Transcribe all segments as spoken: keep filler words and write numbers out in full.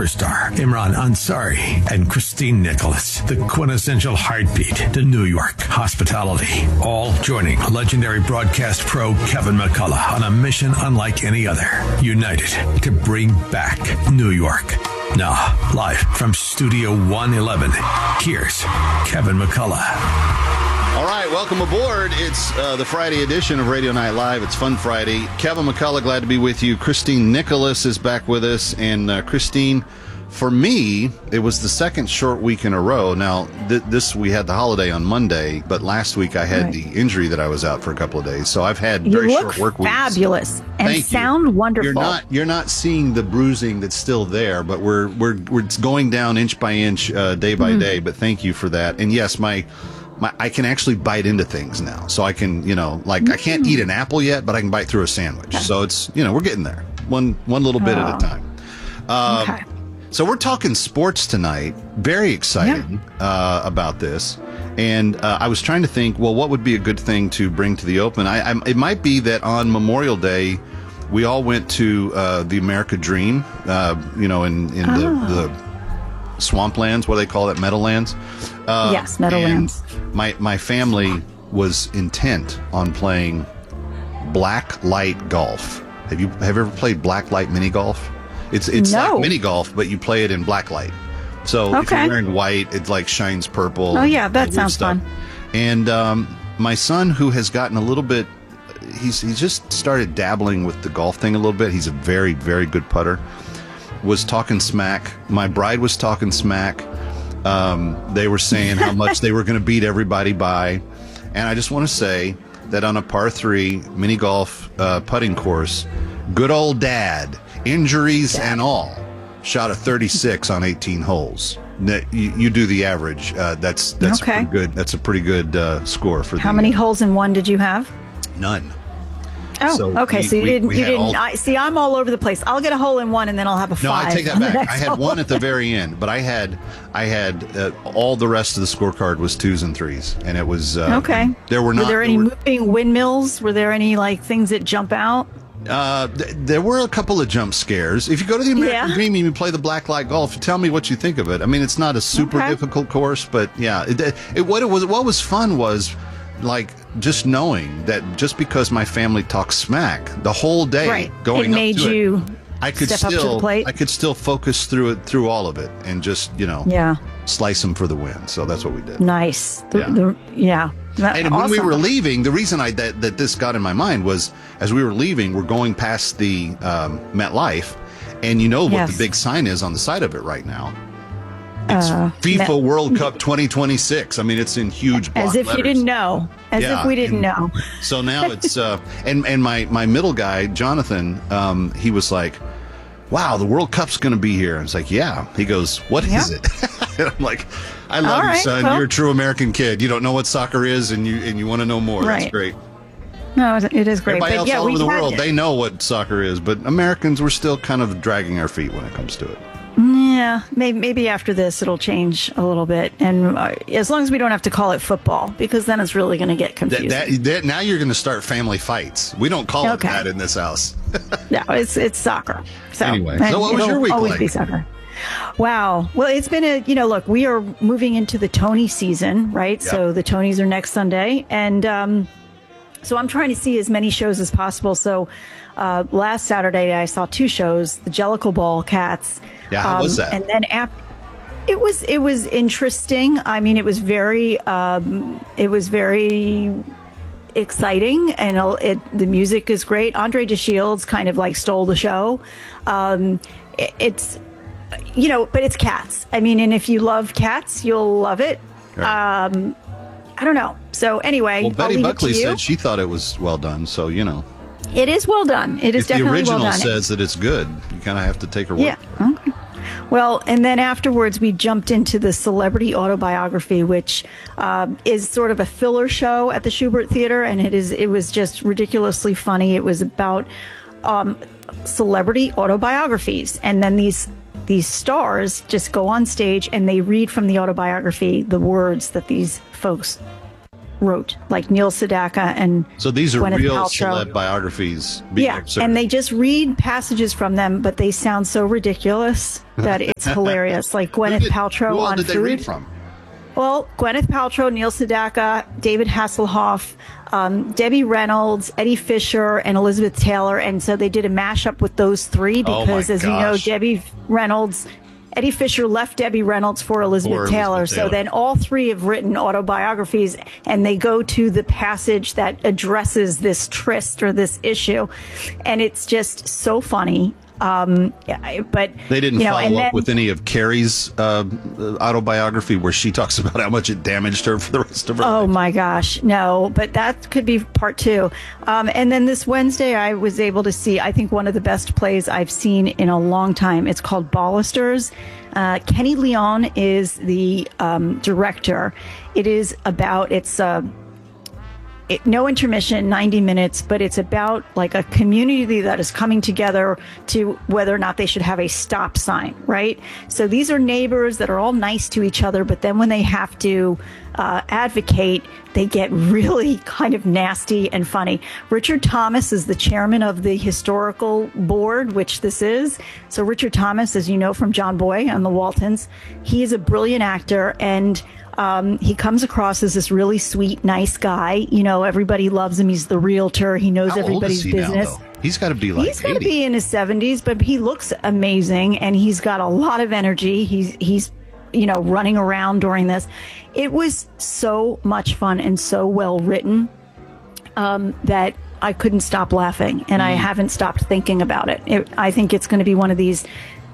superstar Imran Ansari and Christine Nicholas, the quintessential heartbeat to New York hospitality. All joining legendary broadcast pro Kevin McCullough on a mission unlike any other. United to bring back New York. Now, live from Studio one eleven, here's Kevin McCullough. All right, welcome aboard. It's uh, the Friday edition of Radio Night Live. It's Fun Friday. Kevin McCullough, glad to be with you. Christine Nicholas is back with us. And uh, Christine, for me, it was the second short week in a row. Now, th- this we had the holiday on Monday, but last week I had right. the injury that I was out for a couple of days. So I've had very you short work weeks. Fabulous and Thank sound you. wonderful. You're not you're not seeing the bruising that's still there, but we're we're we're going down inch by inch, uh, day by mm. day. But thank you for that. And yes, my. My, I can actually bite into things now. So I can, you know, like I can't eat an apple yet, but I can bite through a sandwich. So it's, you know, we're getting there. One one little bit oh. at a time. Um, okay. So we're talking sports tonight. Very excited yeah. uh, about this. And uh, I was trying to think, well, what would be a good thing to bring to the open? I, I It might be that on Memorial Day, we all went to uh, the America Dream, uh, you know, in, in oh. the, the swamplands, what do they call it, Meadowlands? Uh, yes, Meadowlands. My my family was intent on playing black light golf. Have you have you ever played black light mini golf? It's it's no. like mini golf, but you play it in black light. So okay. if you're wearing white, it like shines purple. Oh yeah, that sounds stuff. fun. And um, my son, who has gotten a little bit, he's he's just started dabbling with the golf thing a little bit. He's a very very good putter. Was talking smack. My bride was talking smack. Um, they were saying how much they were going to beat everybody by. And I just want to say that on a par three mini golf uh, putting course, good old dad, injuries yeah. and all, shot a thirty-six on eighteen holes. You, you do the average. Uh, that's that's okay. pretty good. That's a pretty good uh, score for. How the, many holes in one did you have? None. Oh, so okay. We, so you we, didn't. we You didn't. All... I, see, I'm all over the place. I'll get a hole in one, and then I'll have a no, five. No, I take that back. I had hole. one at the very end, but I had, I had uh, all the rest of the scorecard was twos and threes, and it was uh, okay. There were not. Were there any there were, moving windmills? Were there any like things that jump out? Uh, th- there were a couple of jump scares. If you go to the American yeah. Dream and you play the black light golf, tell me what you think of it. I mean, it's not a super okay. difficult course, but yeah, it, it, what it was, what was fun was. Like just knowing that just because my family talks smack the whole day right. going it made up to you it, I could step still up to the plate. I could still focus through it through all of it and just you know yeah. slice them for the win. So that's what we did. Nice. The, yeah. The, yeah. That, and awesome. when we were leaving, the reason I that, that this got in my mind was as we were leaving, we're going past the um, MetLife, and you know what yes. the big sign is on the side of it right now. It's uh, FIFA Met- World Cup twenty twenty-six. I mean, it's in huge block As if letters. you didn't know. As yeah, if we didn't and know. So now it's, uh, and, and my, my middle guy, Jonathan, um, he was like, wow, the World Cup's going to be here. And it's like, yeah. He goes, what yeah. is it? And I'm like, I love All you, right, son. well, You're a true American kid. You don't know what soccer is, and you and you want to know more. Right. That's great. No, it is great. Everybody but else yeah, all over the world, it. they know what soccer is, but Americans, we're still kind of dragging our feet when it comes to it. Yeah, maybe, maybe after this it'll change a little bit, and uh, as long as we don't have to call it football, because then it's really going to get confusing. That, that, that, now you're going to start family fights. We don't call okay. it that in this house. No, it's it's soccer. So anyway, so what was your week always like? Be soccer. Wow. Well, it's been a, you know, look, we are moving into the Tony season, right? Yep. So the Tonys are next Sunday, and um, so I'm trying to see as many shows as possible. So uh, last Saturday I saw two shows: the Jellicle Ball Cats. Yeah, how um, was that? And then after. It was it was interesting. I mean, it was very um, it was very exciting, and it, the music is great. Andre DeShields kind of like stole the show. Um, it, it's you know, but it's Cats. I mean, and if you love Cats, you'll love it. Right. Um, I don't know. So anyway, well, Betty I'll leave Buckley it to you. said she thought it was well done. So you know, it is well done. It is if the definitely original well done. says that it's good, you kind of have to take her word. Yeah. Okay. Well, and then afterwards, we jumped into the Celebrity Autobiography, which uh, is sort of a filler show at the Schubert Theater, and it is it was just ridiculously funny. It was about um, celebrity autobiographies, and then these these stars just go on stage and they read from the autobiography the words that these folks wrote, like Neil Sedaka and So these are Gwyneth real Paltrow. celeb biographies being Yeah, observed. and they just read passages from them, but they sound so ridiculous that it's hilarious. Like Who Gwyneth did- Paltrow who all on did they food. read from? Well, Gwyneth Paltrow, Neil Sedaka, David Hasselhoff, um, Debbie Reynolds, Eddie Fisher, and Elizabeth Taylor. And so they did a mashup with those three Oh, because, my as you know, gosh. Debbie Reynolds, Eddie Fisher left Debbie Reynolds for Elizabeth, For Taylor. Elizabeth So Taylor. then all three have written autobiographies, and they go to the passage that addresses this tryst or this issue. And it's just so funny. Um, yeah, but They didn't you know, follow and up then- with any of Carrie's uh, autobiography where she talks about how much it damaged her for the rest of her Oh life. my gosh, no, but that could be part two. Um, and then this Wednesday, I was able to see, I think, one of the best plays I've seen in a long time. It's called Ballisters. Uh, Kenny Leon is the um, director. It is about, it's uh, it, no intermission, ninety minutes, but it's about like a community that is coming together to whether or not they should have a stop sign, right? So these are neighbors that are all nice to each other, but then when they have to uh, advocate, they get really kind of nasty and funny. Richard Thomas is the chairman of the historical board, which this is. So Richard Thomas, as you know from John Boy on the Waltons, he is a brilliant actor, and Um, he comes across as this really sweet, nice guy. You know, everybody loves him. He's the realtor. He knows How old everybody's is he business. now, though? He's got to be like He's got to eighty. be in his seventies, but he looks amazing, and he's got a lot of energy. He's he's you know running around during this. It was so much fun and so well written um, that I couldn't stop laughing, and I haven't stopped thinking about it. it I think it's going to be one of these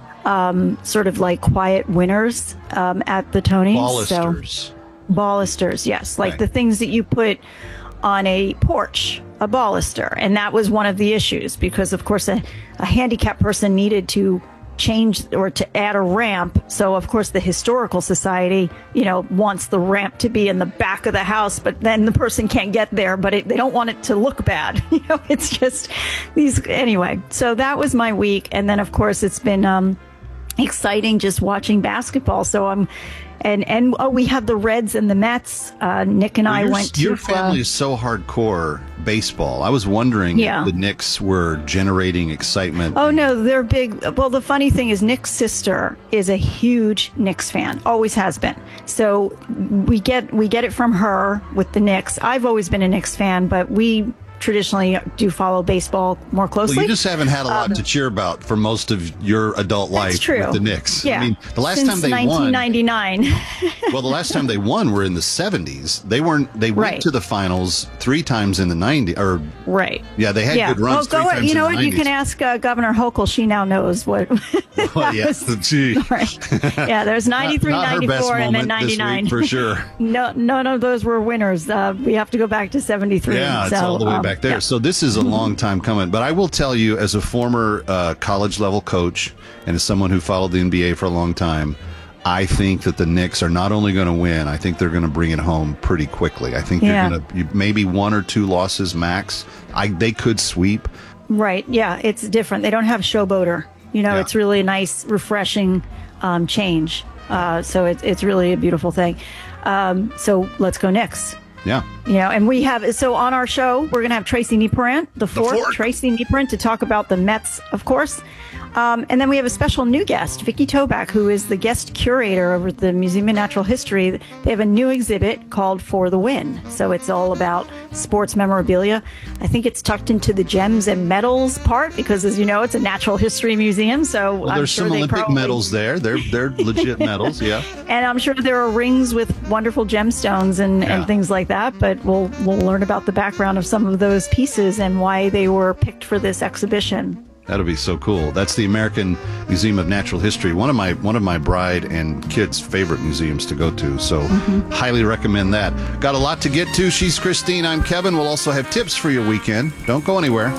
um, sort of like quiet winners um, at the Tonys. Ballisters. So, ballisters, yes, like Right. the things that you put on a porch, a baluster, and that was one of the issues because, of course, a, a handicapped person needed to change or to add a ramp. So, of course, the Historical Society, you know, wants the ramp to be in the back of the house, but then the person can't get there. But it, they don't want it to look bad. You know, it's just these anyway. So that was my week, and then, of course, it's been um, exciting just watching basketball. So I'm. And and oh, we have the Reds and the Mets. Uh, Nick and Well, I your, went to. Your family uh, is so hardcore baseball. I was wondering Yeah. if the Knicks were generating excitement. Oh no, they're big. Well, the funny thing is, Nick's sister is a huge Knicks fan. Always has been. So we get we get it from her with the Knicks. I've always been a Knicks fan, but we traditionally do follow baseball more closely. Well, you just haven't had a lot to cheer about for most of your adult life That's true. with the Knicks. Yeah. I mean, the last Since time they nineteen won. ninety-nine. Well, the last time they won were in the seventies. They weren't. They went Right. to the finals three times in the nineties. Or Right. yeah, they had Yeah. good runs. Oh, go three ahead. times You know in the what? You can nineties. ask uh, Governor Hochul. She now knows what. Well, yeah, gee. Right. Yeah, there's ninety-three, Not- not her best ninety-four, and then moment this week, ninety-nine. for sure. No, none of those were winners. Uh, we have to go back to seventy-three. Yeah, it's so, all the way um, back there. yeah. So this is a long time coming. But I will tell you, as a former uh, college level coach and as someone who followed the N B A for a long time, I think that the Knicks are not only going to win, I think they're going to bring it home pretty quickly. I think Yeah. you're going to maybe one or two losses max. I they could sweep. Right. Yeah, it's different. They don't have Showboater. You know, Yeah. it's really a nice, refreshing um, change. Uh, so it's it's really a beautiful thing. Um, so let's go Knicks. Yeah. You know, and we have, so on our show, we're going to have Tracy Neparent, the fourth, fourth. Tracy Neparent, to talk about the Mets, of course. Um, and then we have a special new guest, Vicky Toback, who is the guest curator over at the Museum of Natural History. They have a new exhibit called For the Win. So it's all about sports memorabilia. I think it's tucked into the gems and medals part because, as you know, it's a natural history museum. So Well, I'm there's sure some they Olympic probably, medals there. They're they're legit medals. Yeah. and I'm sure there are rings with wonderful gemstones and, Yeah. and things like that. But we'll we'll learn about the background of some of those pieces and why they were picked for this exhibition. That'll be so cool. That's the American Museum of Natural History, one of my one of my bride and kids' favorite museums to go to. So highly recommend that. Got a lot to get to. She's Christine. I'm Kevin. We'll also have tips for your weekend. Don't go anywhere.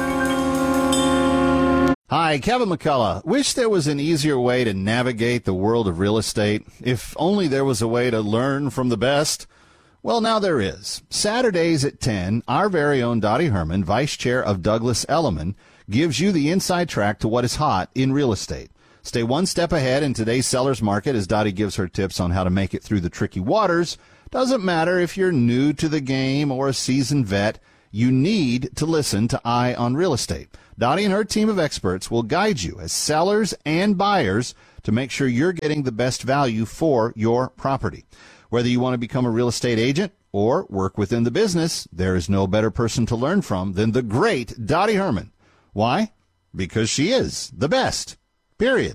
Hi, Kevin McCullough. Wish there was an easier way to navigate the world of real estate. If only there was a way to learn from the best. Well, now there is. Saturdays at ten, our very own Dottie Herman, Vice Chair of Douglas Elliman, gives you the inside track to what is hot in real estate. Stay one step ahead in today's seller's market as Dottie gives her tips on how to make it through the tricky waters. Doesn't matter if you're new to the game or a seasoned vet, you need to listen to Eye on Real Estate. Dottie and her team of experts will guide you as sellers and buyers to make sure you're getting the best value for your property. Whether you want to become a real estate agent or work within the business, there is no better person to learn from than the great Dottie Herman. Why? Because she is the best. Period.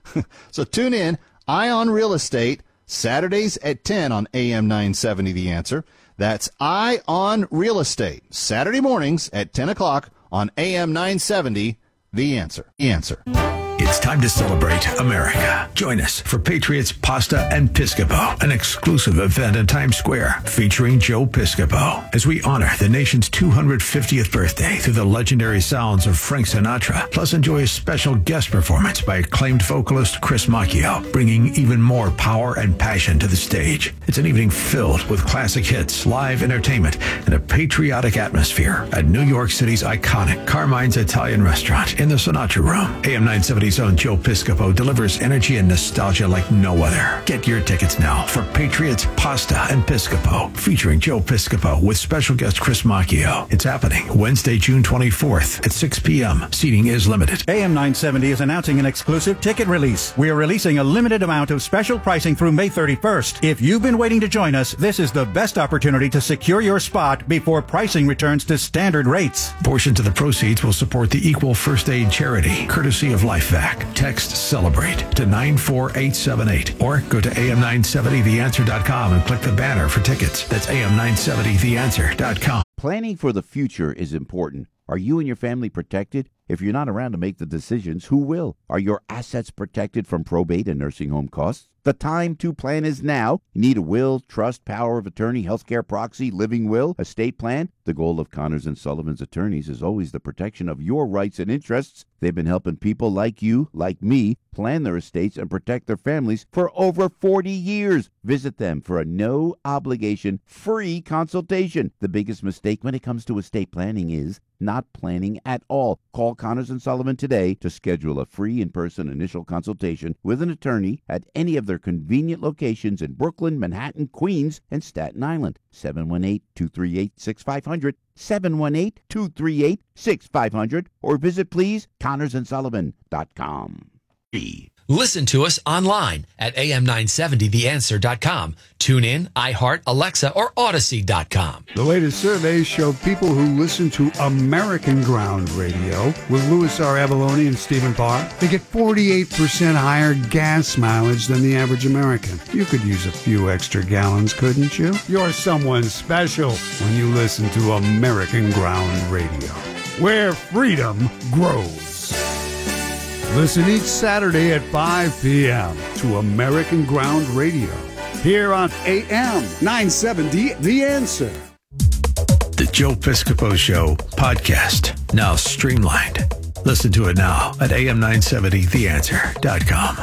So tune in, Eye on Real Estate, Saturdays at ten on A M nine seventy The Answer. That's Eye on Real Estate, Saturday mornings at ten o'clock on A M nine seventy The Answer. The Answer. It's time to celebrate America. Join us for Patriots Pasta and Piscopo, an exclusive event in Times Square featuring Joe Piscopo, as we honor the nation's two hundred fiftieth birthday through the legendary sounds of Frank Sinatra. Plus, enjoy a special guest performance by acclaimed vocalist Chris Macchio, bringing even more power and passion to the stage. It's an evening filled with classic hits, live entertainment, and a patriotic atmosphere at New York City's iconic Carmine's Italian Restaurant in the Sinatra Room. A M nine seventy's own Joe Piscopo delivers energy and nostalgia like no other. Get your tickets now for Patriots Pasta and Piscopo, featuring Joe Piscopo with special guest Chris Macchio. It's happening Wednesday, June twenty-fourth at six p.m. Seating is limited. A M nine seventy is announcing an exclusive ticket release. We are releasing a limited amount of special pricing through May thirty-first. If you've been waiting to join us, this is the best opportunity to secure your spot before pricing returns to standard rates. Portions of the proceeds will support the Equal First Aid charity, courtesy of LifeVac. Text CELEBRATE to nine four eight seven eight or go to A M nine seventy the answer dot com and click the banner for tickets. That's A M nine seventy the answer dot com. Planning for the future is important. Are you and your family protected? If you're not around to make the decisions, who will? Are your assets protected from probate and nursing home costs? The time to plan is now. You need a will, trust, power of attorney, healthcare proxy, living will, estate plan. The goal of Connors and Sullivan's attorneys is always the protection of your rights and interests. They've been helping people like you, like me, plan their estates and protect their families for over forty years. Visit them for a no-obligation, free consultation. The biggest mistake when it comes to estate planning is not planning at all. Call Connors and Sullivan today to schedule a free in-person initial consultation with an attorney at any of their convenient locations in Brooklyn, Manhattan, Queens, and Staten Island. seven one eight, two three eight, six five zero zero, seven one eight, two three eight, six five zero zero, or visit, please, connors and sullivan dot com. Listen to us online at A M nine seventy the answer dot com. Tune in, iHeart, Alexa, or Odyssey dot com. The latest surveys show people who listen to American Ground Radio with Louis R. Avalone and Stephen Parr, they get forty-eight percent higher gas mileage than the average American. You could use a few extra gallons, couldn't you? You're someone special when you listen to American Ground Radio, where freedom grows. Listen each Saturday at five p.m. to American Ground Radio, here on A M nine seventy The Answer. The Joe Piscopo Show podcast, now streamlined. Listen to it now at A M nine seventy the answer dot com.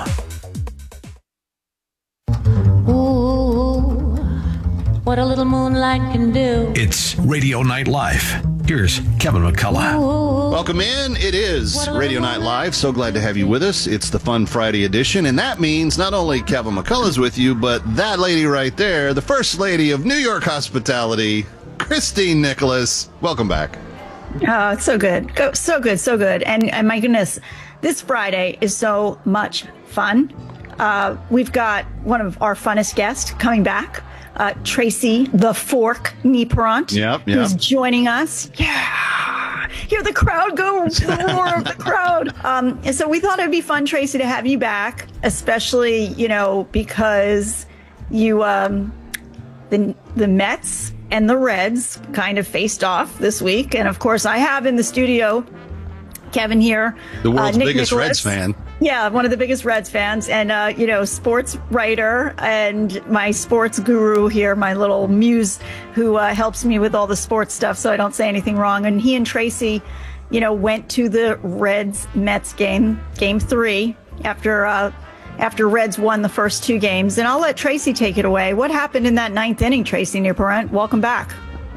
Ooh, what a little moonlight can do. It's Radio Night Live. Here's Kevin McCullough. Ooh. Welcome in. It is Radio Night Live. So glad to have you with us. It's the Fun Friday edition, and that means not only Kevin McCullough's with you, but that lady right there, the First Lady of New York Hospitality, Christine Nicholas. Welcome back. Oh, it's so good. Go, so good, so good. And, and my goodness, this Friday is so much fun. Uh, we've got one of our funnest guests coming back. Uh, Tracy the Fork Niparant, yep, yep. who's joining us. Yeah, hear the crowd go, the roar of the crowd. Um, and so we thought it'd be fun, Tracy, to have you back, especially, you know, because you, um, the the Mets and the Reds kind of faced off this week, and of course, I have in the studio Kevin here, the world's uh, Nick biggest Nicholas. Reds fan. Yeah, one of the biggest Reds fans, and uh, you know, sports writer and my sports guru here, my little muse, who uh, helps me with all the sports stuff, so I don't say anything wrong. And he and Tracy, you know, went to the Reds Mets game, game three, after uh, after Reds won the first two games. And I'll let Tracy take it away. What happened in that ninth inning, Tracy Niparant? Welcome back.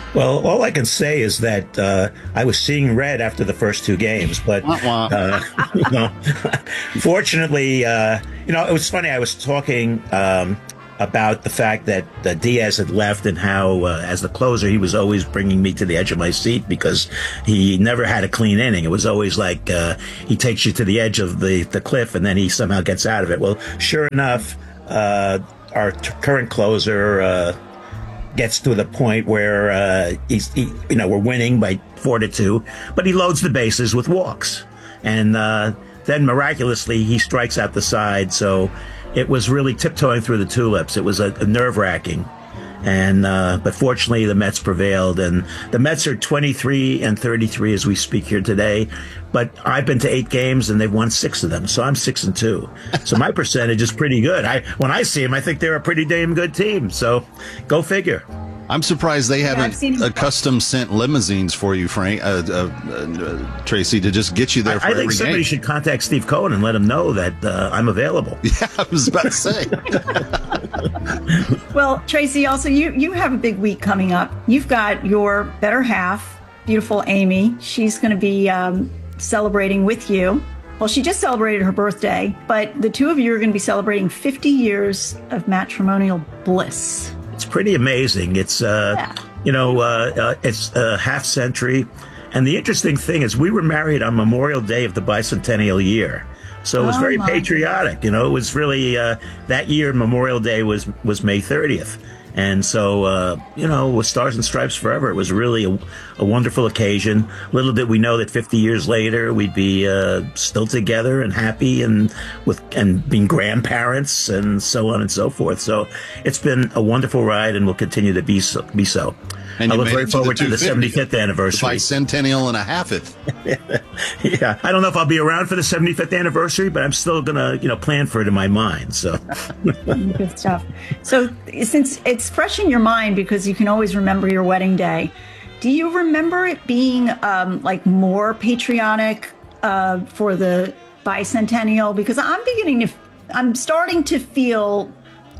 Well, all I can say is that uh, I was seeing red after the first two games, but uh, you know, fortunately, uh, you know, it was funny. I was talking um, about the fact that uh, Diaz had left and how, uh, as the closer, he was always bringing me to the edge of my seat because he never had a clean inning. It was always like uh, he takes you to the edge of the, the cliff and then he somehow gets out of it. Well, sure enough, uh, our t- current closer uh, gets to the point where uh, he's, he, you know, we're winning by four to two, but he loads the bases with walks, and uh, then miraculously he strikes out the side. So it was really tiptoeing through the tulips. It was a, a nerve-wracking, and uh, but fortunately the Mets prevailed, and the Mets are twenty-three and thirty-three as we speak here today. But I've been to eight games and they've won six of them, so I'm six and two. So my percentage is pretty good. I when I see them, I think they're a pretty damn good team. So go figure. I'm surprised they haven't seen- a custom sent limousines for you, Frank, uh, uh, uh, Tracy, to just get you there for I, I every think somebody game. should contact Steve Cohen and let him know that uh, I'm available. Yeah, I was about to say. Well, Tracy, also you you have a big week coming up. You've got your better half, beautiful Amy. She's going to be um, celebrating with you. Well, she just celebrated her birthday, but the two of you are going to be celebrating fifty years of matrimonial bliss. It's pretty amazing. It's, uh, Yeah. you know, uh, uh, it's a half century. And the interesting thing is we were married on Memorial Day of the bicentennial year. So it was Oh, very my patriotic. You know, it was really, uh, that year, Memorial Day was, was May thirtieth. And so, uh, you know, with Stars and Stripes Forever, it was really a, a wonderful occasion. Little did we know that fifty years later, we'd be uh, still together and happy and with and being grandparents and so on and so forth. So it's been a wonderful ride and will continue to be so. Be so. And I you look made very it to forward the to the two fifty. seventy-fifth anniversary. Bicentennial and a halfeth. Yeah, I don't know if I'll be around for the seventy-fifth anniversary, but I'm still gonna, you know, plan for it in my mind. So, Good stuff. So since it's fresh in your mind because you can always remember your wedding day, do you remember it being um, like more patriotic uh, for the bicentennial? Because I'm beginning to, I'm starting to feel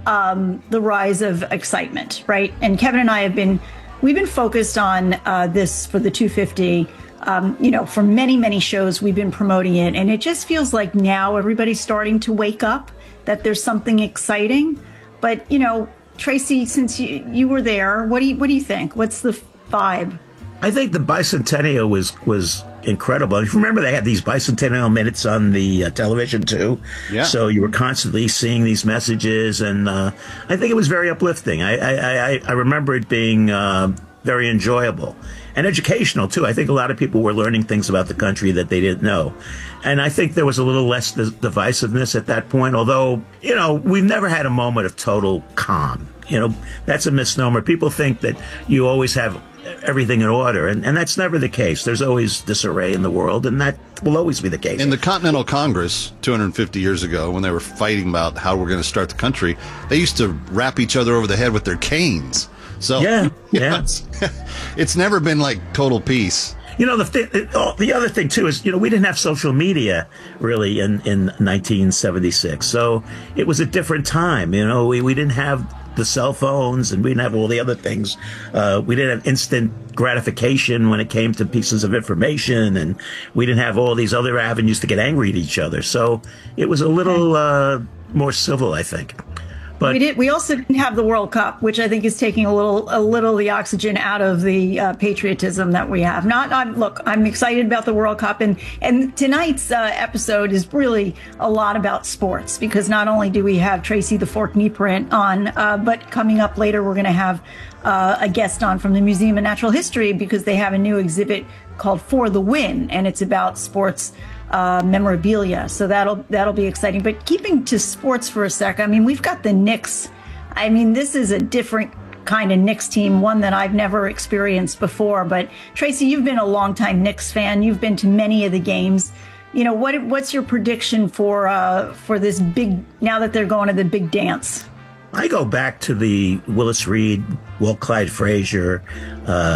um, the rise of excitement, right? And Kevin and I have been, we've been focused on uh, this for the two fifty. Um, you know, for many, many shows, we've been promoting it, and it just feels like now everybody's starting to wake up that there's something exciting. But, you know, Tracy, since you, you were there, what do you, what do you think? What's the vibe? I think the bicentennial was was incredible. If you remember, they had these bicentennial minutes on the uh, television too. Yeah. So you were constantly seeing these messages, and uh, I think it was very uplifting. I I, I, I remember it being uh, very enjoyable and educational too. I think a lot of people were learning things about the country that they didn't know, and I think there was a little less d- divisiveness at that point. Although, you know, we've never had a moment of total calm. You know, that's a misnomer. People think that you always have everything in order, and, and that's never the case. There's always disarray in the world, and that will always be the case. In the Continental Congress two hundred fifty years ago, when they were fighting about how we're going to start the country, they used to rap each other over the head with their canes. So Yeah, you know, yeah. it's, it's never been like total peace. You know, the th- oh, the other thing too is, you know, we didn't have social media really in, in nineteen seventy-six, so it was a different time. You know, we, we didn't have the cell phones, and we didn't have all the other things. Uh, we didn't have instant gratification when it came to pieces of information, and we didn't have all these other avenues to get angry at each other. So it was a little uh, more civil, I think. But We did. We also didn't have the World Cup, which I think is taking a little, a little the oxygen out of the uh, patriotism that we have. Not, I'm, look, I'm excited about the World Cup, and and tonight's uh, episode is really a lot about sports, because not only do we have Tracy the Fork Knee Print on, uh, but coming up later we're going to have uh, a guest on from the Museum of Natural History, because they have a new exhibit called For the Win, and it's about sports Uh, memorabilia. So that'll that'll be exciting. But keeping to sports for a sec, I mean, we've got the Knicks. I mean, this is a different kind of Knicks team, one that I've never experienced before. But Tracy, you've been a longtime Knicks fan. You've been to many of the games. You know, what what's your prediction for uh, for this big, now that they're going to the big dance? I go back to the Willis Reed, Walt Clyde Frazier, uh,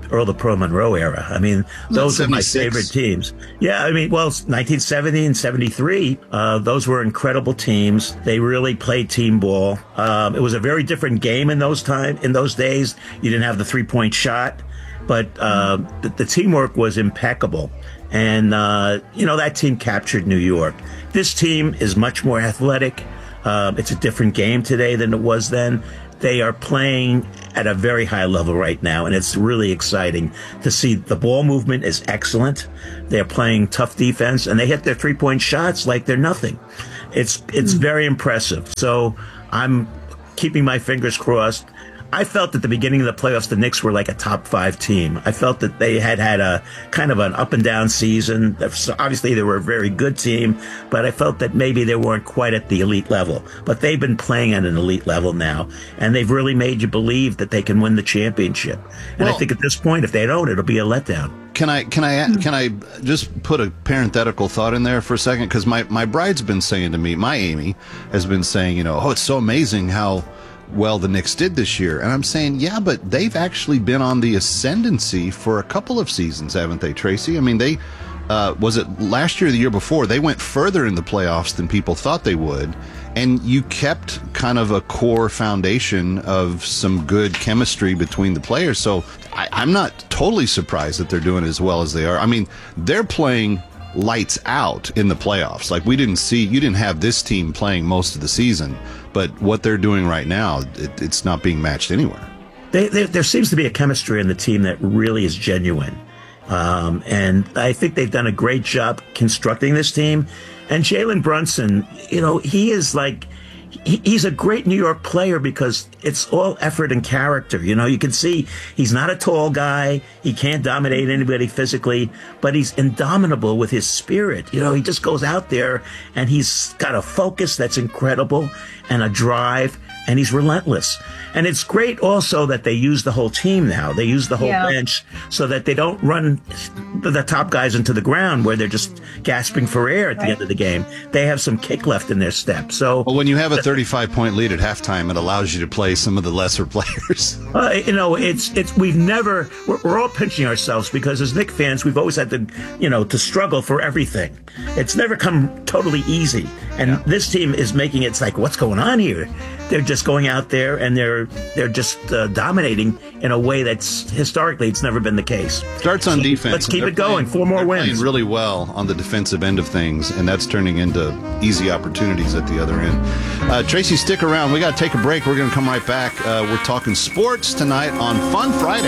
Earl the Pearl Monroe era. I mean, those are my seventy-six. favorite teams. Yeah, I mean, well, nineteen seventy and seventy-three, uh, those were incredible teams. They really played team ball. Um, it was a very different game in those time. In those days, you didn't have the three-point shot, but uh, the, the teamwork was impeccable. And, uh, you know, that team captured New York. This team is much more athletic. Um, it's a different game today than it was then. They are playing at a very high level right now, and it's really exciting to see. The ball movement is excellent. They're playing tough defense, and they hit their three-point shots like they're nothing. It's it's very impressive. So I'm keeping my fingers crossed. I felt at the beginning of the playoffs, the Knicks were like a top five team. I felt that they had had a kind of an up and down season. Obviously, they were a very good team, but I felt that maybe they weren't quite at the elite level. But they've been playing at an elite level now, and they've really made you believe that they can win the championship. And Well, I think at this point, if they don't, it'll be a letdown. Can I can I can I just put a parenthetical thought in there for a second? Because my my bride's been saying to me, my Amy has been saying, you know, oh, it's so amazing how well the Knicks did this year. And I'm saying, yeah, but they've actually been on the ascendancy for a couple of seasons, haven't they, Tracy? I mean, they, uh, was it last year or the year before, they went further in the playoffs than people thought they would. And you kept kind of a core foundation of some good chemistry between the players. So I, I'm not totally surprised that they're doing as well as they are. I mean, they're playing lights out in the playoffs. Like, we didn't see, you didn't have this team playing most of the season, but what they're doing right now, it, it's not being matched anywhere. They, they, there seems to be a chemistry in the team that really is genuine. Um, and I think they've done a great job constructing this team. And Jalen Brunson, you know, he is like, he, he's a great New York player because it's all effort and character. You know, you can see he's not a tall guy. He can't dominate anybody physically, but he's indomitable with his spirit. You know, he just goes out there and he's got a focus that's incredible and a drive, and he's relentless. And it's great also that they use the whole team now. They use the whole Yeah. bench so that they don't run the, the top guys into the ground where they're just gasping for air at the end of the game. They have some kick left in their step. So, Well, when you have a thirty-five point lead at halftime, it allows you to play some of the lesser players. uh, you know, it's it's we've never we're, we're all pinching ourselves because as Knicks fans, we've always had to, you know, to struggle for everything. It's never come totally easy. And yeah. This team is making it, it's like, what's going on here? They're just going out there and they're they're just uh, dominating in a way that's historically it's never been the case. Starts on so, defense. Let's keep They're it going. Playing, Four more they're wins. Playing really well on the defensive end of things, and that's turning into easy opportunities at the other end. Uh, Tracy, stick around. We got to take a break. We're going to come right back. Uh, we're talking sports tonight on Fun Friday.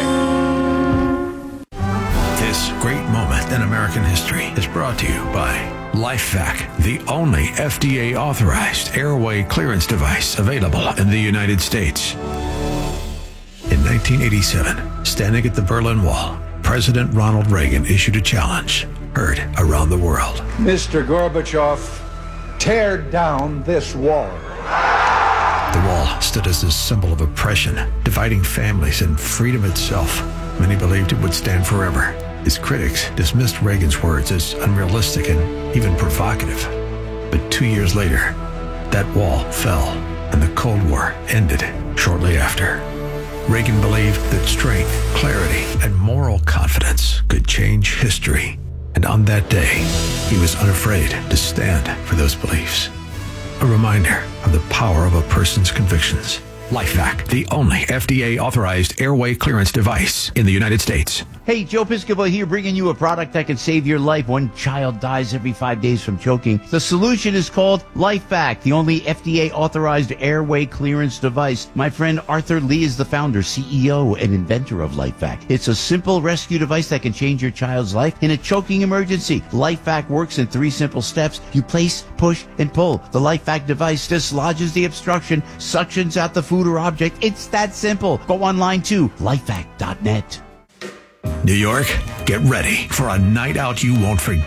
This great moment in American history is brought to you by LifeVac, the only F D A-authorized airway clearance device available in the United States. In nineteen eighty-seven, standing at the Berlin Wall, President Ronald Reagan issued a challenge heard around the world. Mister Gorbachev, tear down this wall. The wall stood as a symbol of oppression, dividing families and freedom itself. Many believed it would stand forever. His critics dismissed Reagan's words as unrealistic and even provocative. But two years later, that wall fell, and the Cold War ended shortly after. Reagan believed that strength, clarity, and moral confidence could change history. And on that day, he was unafraid to stand for those beliefs. A reminder of the power of a person's convictions. LifeVac, the only F D A-authorized airway clearance device in the United States. Hey, Joe Piscopo here, bringing you a product that can save your life. One child dies every five days from choking. The solution is called LifeVac, the only F D A-authorized airway clearance device. My friend Arthur Lee is the founder, C E O, and inventor of LifeVac. It's a simple rescue device that can change your child's life in a choking emergency. LifeVac works in three simple steps. You place, push, and pull. The LifeVac device dislodges the obstruction, suctions out the food or object. It's that simple. Go online to lifevac dot net. New York, get ready for a night out you won't forget.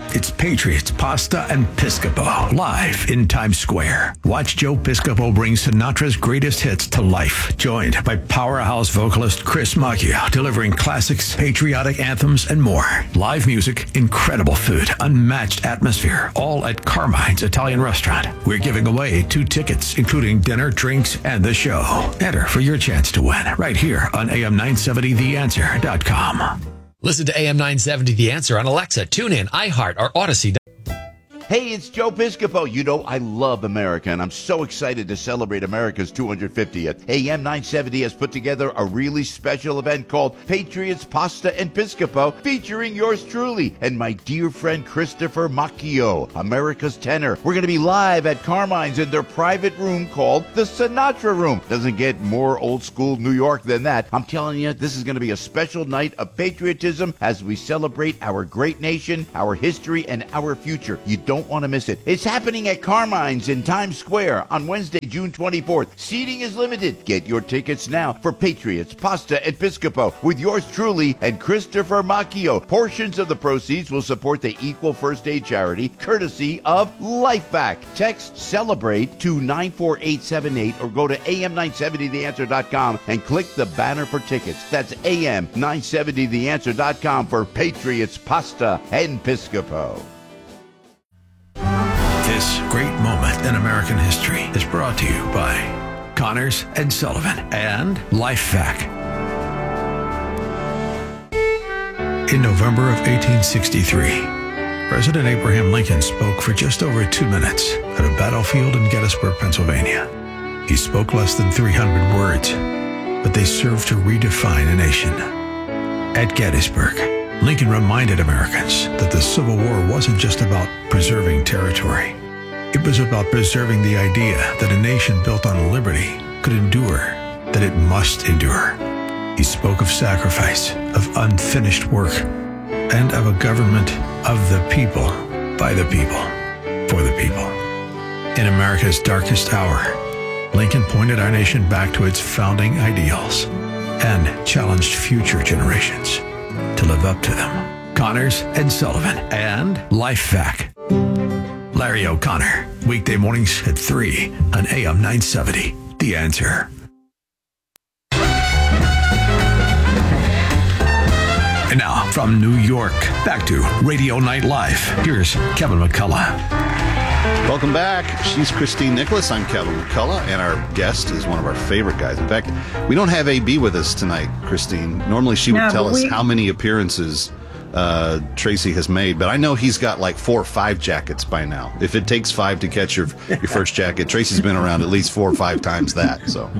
It's Patriots, Pasta, and Piscopo, live in Times Square. Watch Joe Piscopo bring Sinatra's greatest hits to life, joined by powerhouse vocalist Chris Macchio, delivering classics, patriotic anthems, and more. Live music, incredible food, unmatched atmosphere, all at Carmine's Italian Restaurant. We're giving away two tickets, including dinner, drinks, and the show. Enter for your chance to win right here on A M nine seventy the answer dot com. Listen to A M nine seventy The Answer on Alexa, TuneIn, iHeart, or Odyssey. Hey, it's Joe Piscopo. You know, I love America, and I'm so excited to celebrate America's two hundred fiftieth. A M nine seventy has put together a really special event called Patriots, Pasta, and Piscopo, featuring yours truly and my dear friend Christopher Macchio, America's tenor. We're going to be live at Carmine's in their private room called the Sinatra Room. Doesn't get more old school New York than that. I'm telling you, this is going to be a special night of patriotism as we celebrate our great nation, our history, and our future. You don't want to miss it. It's happening at Carmine's in Times Square on Wednesday, June twenty-fourth. Seating is limited. Get your tickets now for Patriots, Pasta, and Piscopo with yours truly and Christopher Macchio. Portions of the proceeds will support the Equal First Aid charity, courtesy of LifeVac. Text CELEBRATE to nine four eight seven eight or go to A M nine seventy the answer dot com and click the banner for tickets. That's A M nine seventy the answer dot com for Patriots, Pasta, and Piscopo. This great moment in American history is brought to you by Connors and Sullivan and LifeVac. In November of eighteen sixty-three, President Abraham Lincoln spoke for just over two minutes at a battlefield in Gettysburg, Pennsylvania. He spoke less than three hundred words, but they served to redefine a nation. At Gettysburg, Lincoln reminded Americans that the Civil War wasn't just about preserving territory. It was about preserving the idea that a nation built on liberty could endure, that it must endure. He spoke of sacrifice, of unfinished work, and of a government of the people, by the people, for the people. In America's darkest hour, Lincoln pointed our nation back to its founding ideals and challenged future generations to live up to them. Connors and Sullivan and LifeVac. Larry O'Connor, weekday mornings at three on A M nine seventy. The Answer. And now, from New York, back to Radio Night Live. Here's Kevin McCullough. Welcome back. She's Christine Nicholas. I'm Kevin McCullough, and our guest is one of our favorite guys. In fact, we don't have A B with us tonight, Christine. Normally she would no, tell us we... how many appearances uh, Tracy has made, but I know he's got like four or five jackets by now. If it takes five to catch your your first jacket, Tracy's been around at least four or five times that. So.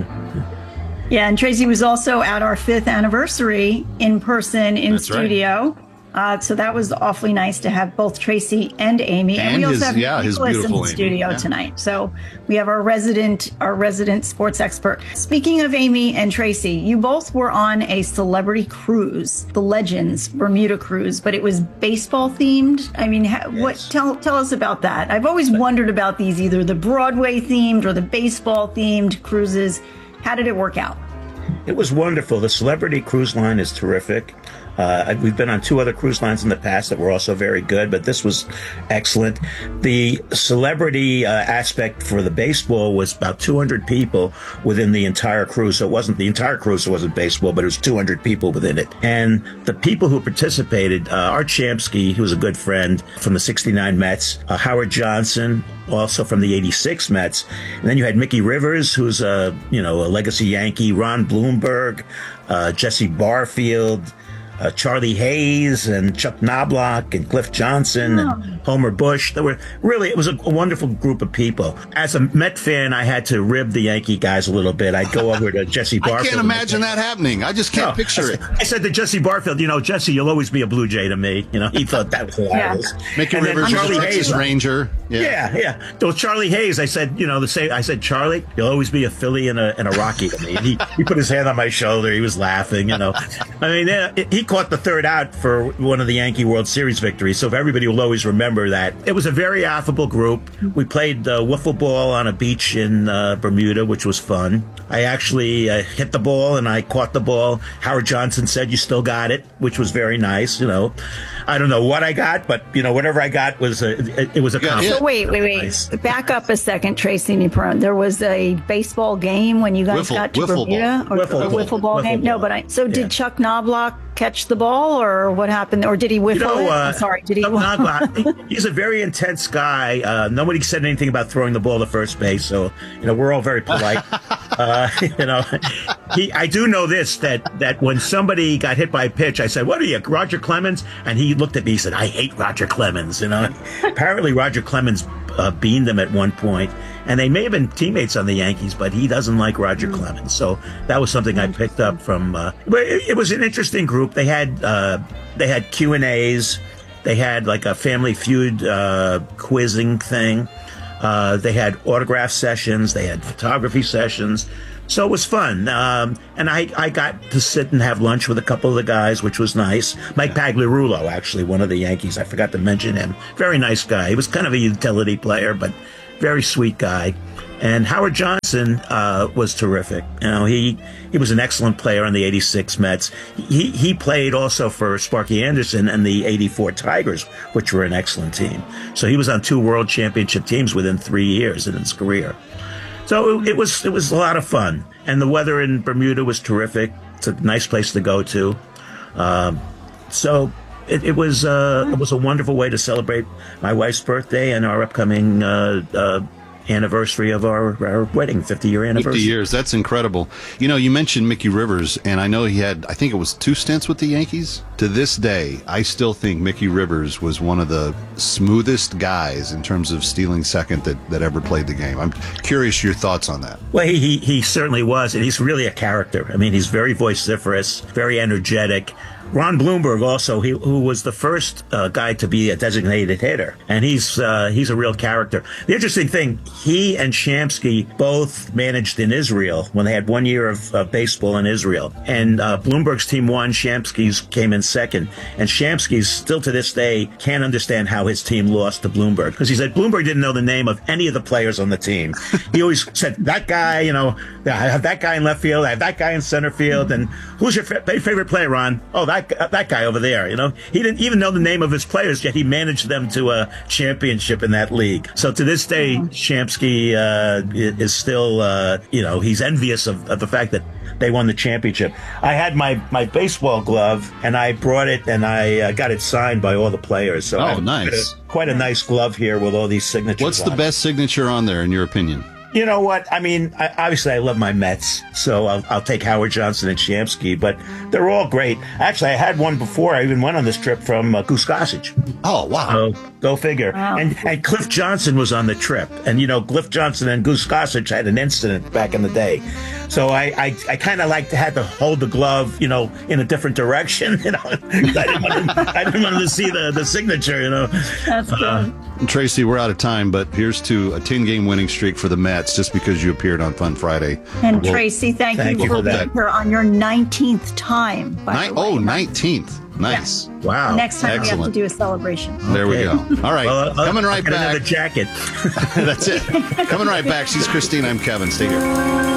Yeah, and Tracy was also at our fifth anniversary in person in That's studio. Right. Uh, so that was awfully nice to have both Tracy and Amy, and, and we also his, have yeah, Nicholas in the Amy. studio yeah. tonight. So we have our resident, our resident sports expert. Speaking of Amy and Tracy, you both were on a celebrity cruise, the Legends Bermuda cruise, but it was baseball themed. I mean, ha- yes. what? Tell tell us about that. I've always wondered about these, either the Broadway themed or the baseball themed cruises. How did it work out? It was wonderful. The Celebrity Cruise Line is terrific. Uh, we've been on two other cruise lines in the past that were also very good, but this was excellent. The celebrity uh, aspect for the baseball was about two hundred people within the entire cruise. So it wasn't the entire cruise, it wasn't baseball, but it was two hundred people within it. And the people who participated, uh, Art Shamsky, who was a good friend from the sixty-nine Mets, uh, Howard Johnson, also from the eighty-six Mets. And then you had Mickey Rivers, who's a, you know, a legacy Yankee, Ron Bloomberg, uh, Jesse Barfield, Uh, Charlie Hayes and Chuck Knobloch and Cliff Johnson and Homer Bush. There were really, it was a, a wonderful group of people. As a Met fan, I had to rib the Yankee guys a little bit. I'd go over to Jesse Barfield. I can't imagine that happening. I just can't no, picture I it. said, I said to Jesse Barfield, you know, Jesse, you'll always be a Blue Jay to me. You know, he thought that was hilarious. Yeah. Mickey and Rivers, Charlie Texas Hayes, Ranger. Yeah, yeah. yeah. So Charlie Hayes, I said, you know, the same. I said, Charlie, you'll always be a Philly and a and a Rocky to me. And he he put his hand on my shoulder. He was laughing. You know, I mean, yeah, he caught the third out for one of the Yankee World Series victories, so everybody will always remember that. It was a very affable group. We played uh, wiffle ball on a beach in uh, Bermuda, which was fun. I actually uh, hit the ball, and I caught the ball. Howard Johnson said, "You still got it," which was very nice, you know. I don't know what I got, but, you know, whatever I got was a, it, it was a compliment. So wait, wait, wait. Nice. Back up a second, Tracy Neperon. There was a baseball game when you guys wiffle, got to wiffle Bermuda? Ball. Or wiffle, a wiffle ball wiffle game? Ball. No, but I, so yeah. did Chuck Knobloch catch the ball, or what happened? Or did he wiffle you know, it? Uh, I'm sorry, did he? Knobloch, he's a very intense guy. Uh, nobody said anything about throwing the ball to first base, so, you know, we're all very polite. uh, you know, he, I do know this, that, that when somebody got hit by a pitch, I said, "What are you, Roger Clemens?" And he looked at me, he said, "I hate Roger Clemens." You know, apparently Roger Clemens uh, beaned them at one point, and they may have been teammates on the Yankees, but he doesn't like Roger mm. Clemens. So that was something I picked up from. Uh, but it, it was an interesting group. They had uh, they had Q and A's. They had like a Family Feud uh, quizzing thing. Uh, they had autograph sessions. They had photography sessions. So it was fun. Um, and I, I got to sit and have lunch with a couple of the guys, which was nice. Mike Pagliarulo, actually, one of the Yankees. I forgot to mention him. Very nice guy. He was kind of a utility player, but very sweet guy. And Howard Johnson uh, was terrific. You know, he he was an excellent player on the eighty-six Mets. He he played also for Sparky Anderson and the eighty-four Tigers, which were an excellent team. So he was on two World Championship teams within three years in his career. So it, it was it was a lot of fun, and the weather in Bermuda was terrific. It's a nice place to go to. Um, so it, it was uh, it was a wonderful way to celebrate my wife's birthday and our upcoming uh, uh, anniversary of our, our wedding, fifty year anniversary. fifty years, that's incredible. You know, you mentioned Mickey Rivers, and I know he had, I think it was two stints with the Yankees. To this day, I still think Mickey Rivers was one of the smoothest guys in terms of stealing second that, that ever played the game. I'm curious your thoughts on that. Well, he, he, he certainly was, and he's really a character. I mean, he's very vociferous, very energetic. Ron Blomberg also, he, who was the first uh, guy to be a designated hitter, and he's uh, he's a real character. The interesting thing, he and Shamsky both managed in Israel when they had one year of uh, baseball in Israel, and uh, Blomberg's team won, Shamsky's came in second, and Shamsky's still to this day can't understand how his team lost to Blomberg, because he said Blomberg didn't know the name of any of the players on the team. He always said, that guy, you know, I have that guy in left field, I have that guy in center field, and who's your fa- favorite player, Ron? Oh, that that guy over there, you know. He didn't even know the name of his players, yet he managed them to a championship in that league. So to this day, Shamsky uh, is still, uh, you know, he's envious of, of the fact that they won the championship. I had my, my baseball glove, and I brought it, and I uh, got it signed by all the players. So oh, I have nice. Quite a, quite a nice glove here with all these signatures. What's the on best signature on there, in your opinion? You know what? I mean, I, obviously, I love my Mets, so I'll, I'll take Howard Johnson and Shamsky, but they're all great. Actually, I had one before I even went on this trip from uh, Goose Gossage. Oh, wow. So, go figure. Wow. And, and Cliff Johnson was on the trip. And, you know, Cliff Johnson and Goose Gossage had an incident back in the day. So I, I, I kind of like to have to hold the glove, you know, in a different direction. You know, I didn't want to, I didn't want to see the, the signature, you know. That's good. Uh, Tracy, we're out of time, but here's to a ten-game winning streak for the Mets just because you appeared on Fun Friday. And well, Tracy, thank, thank you you for for being that. here on your nineteenth time. By Ni- the way. oh, nineteenth. Nice. Yeah. wow. Next time Excellent. we have to do a celebration. There we go. Okay. All right. Well, uh, Coming right I'll get another back. jacket. That's it. Coming right back. She's Christine. I'm Kevin. Stay here.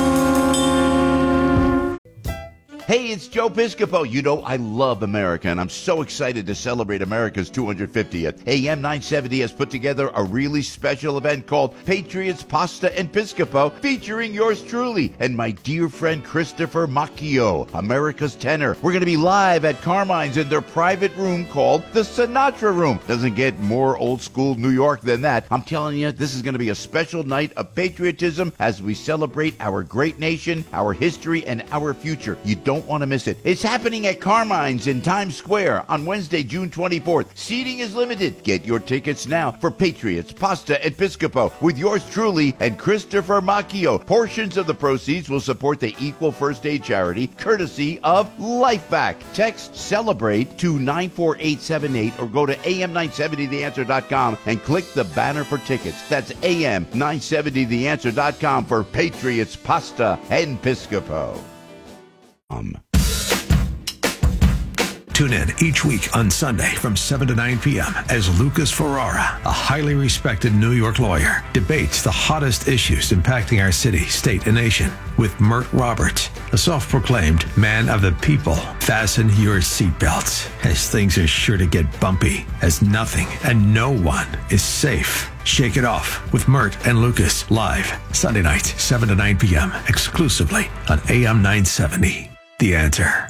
Hey, it's Joe Piscopo. You know, I love America, and I'm so excited to celebrate America's two hundred fiftieth. A M nine seventy has put together a really special event called Patriots Pasta and Piscopo, featuring yours truly and my dear friend Christopher Macchio, America's tenor. We're going to be live at Carmine's in their private room called the Sinatra Room. Doesn't get more old school New York than that. I'm telling you, this is going to be a special night of patriotism as we celebrate our great nation, our history, and our future. You don't want to miss it. It's happening at Carmine's in Times Square on Wednesday, June twenty-fourth. Seating is limited. Get your tickets now for Patriots Pasta and Piscopo with yours truly and Christopher Macchio. Portions of the proceeds will support the Equal First Aid charity courtesy of LifeVac. Text CELEBRATE to nine four eight seven eight or go to A M nine seventy the answer dot com and click the banner for tickets. That's A M nine seventy the answer dot com for Patriots Pasta and Piscopo. Um. Tune in each week on Sunday from seven to nine p.m. as Lucas Ferrara, a highly respected New York lawyer, debates the hottest issues impacting our city, state, and nation with Mert Roberts, a self-proclaimed man of the people. Fasten your seatbelts, as things are sure to get bumpy, as nothing and no one is safe. Shake It Off with Mert and Lucas, live Sunday nights, seven to nine p.m., exclusively on A M nine seventy. The Answer.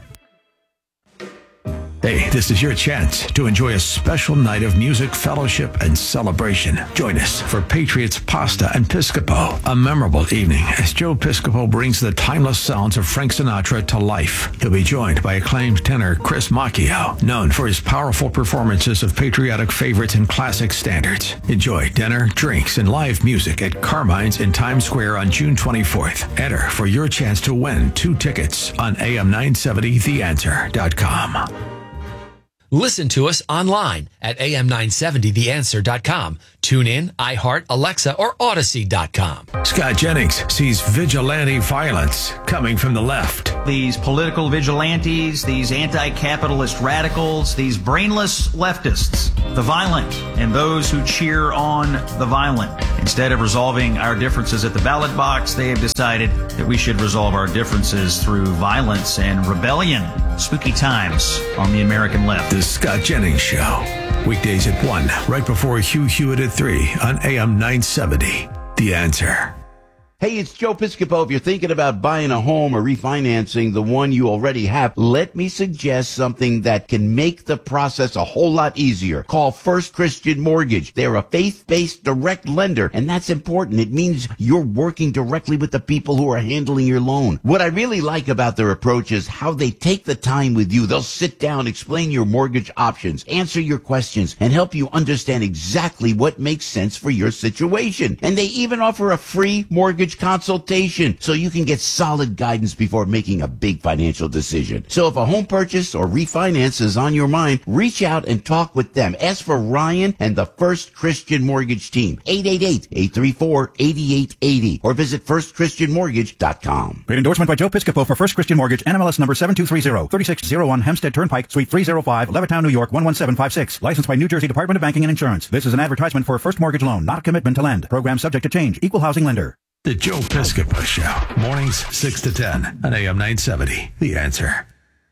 Hey, this is your chance to enjoy a special night of music, fellowship, and celebration. Join us for Patriots Pasta and Piscopo, a memorable evening as Joe Piscopo brings the timeless sounds of Frank Sinatra to life. He'll be joined by acclaimed tenor Chris Macchio, known for his powerful performances of patriotic favorites and classic standards. Enjoy dinner, drinks, and live music at Carmine's in Times Square on June twenty-fourth. Enter for your chance to win two tickets on A M nine seventy the answer dot com. Listen to us online at A M nine seventy the answer dot com. Tune in, iHeart, Alexa, or Odyssey dot com. Scott Jennings sees vigilante violence coming from the left. These political vigilantes, these anti-capitalist radicals, these brainless leftists, the violent, and those who cheer on the violent. Instead of resolving our differences at the ballot box, they have decided that we should resolve our differences through violence and rebellion. Spooky times on the American left. The Scott Jennings Show. Weekdays at one, right before Hugh Hewitt at three on A M nine seventy. The Answer. Hey, it's Joe Piscopo. If you're thinking about buying a home or refinancing the one you already have, let me suggest something that can make the process a whole lot easier. Call First Christian Mortgage. They're a faith-based direct lender, and that's important. It means you're working directly with the people who are handling your loan. What I really like about their approach is how they take the time with you. They'll sit down, explain your mortgage options, answer your questions, and help you understand exactly what makes sense for your situation. And they even offer a free mortgage consultation so you can get solid guidance before making a big financial decision. So if a home purchase or refinance is on your mind, reach out and talk with them. Ask for Ryan and the First Christian Mortgage team. eight eight eight, eight three four, eight eight eight zero or visit first christian mortgage dot com. Great endorsement by Joe Piscopo for First Christian Mortgage, N M L S number seven two three zero, thirty-six oh one Hempstead Turnpike, Suite three oh five, Levittown, New York, one one seven five six. Licensed by New Jersey Department of Banking and Insurance. This is an advertisement for a first mortgage loan, not a commitment to lend. Program subject to change. Equal housing lender. The Joe Piscopo Show. Mornings six to ten on A M nine seventy. The Answer.